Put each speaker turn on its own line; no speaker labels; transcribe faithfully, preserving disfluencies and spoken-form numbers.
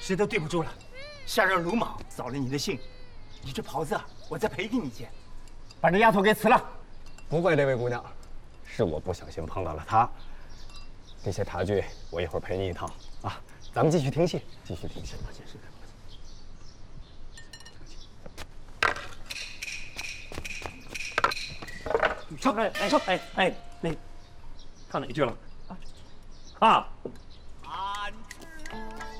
实在对不住了，下任鲁莽扫了你的兴。你这袍子啊，我再赔给你一件。把这丫头给辞了。
不怪这位姑娘，是我不小心碰到了她。这些茶具我一会儿陪你一趟啊。咱们继续听戏，继续听戏。抱歉，是的。
唱哎哎哎哎，那唱哪句了？啊，